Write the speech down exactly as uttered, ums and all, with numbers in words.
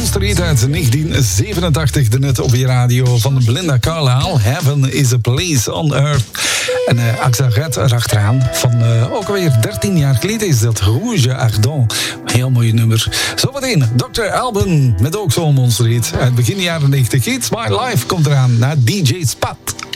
Monster Hit uit negentien zevenentachtig, net op je radio van Belinda Carlisle. Heaven is a place on earth. En uh, Axaret erachteraan van uh, ook alweer dertien jaar geleden is dat Rouge Ardent. Heel mooi nummer. Zometeen dokter Alban met ook zo'n Monster Hit. Uit begin jaren negentig. It's My Life komt eraan naar D J Spat.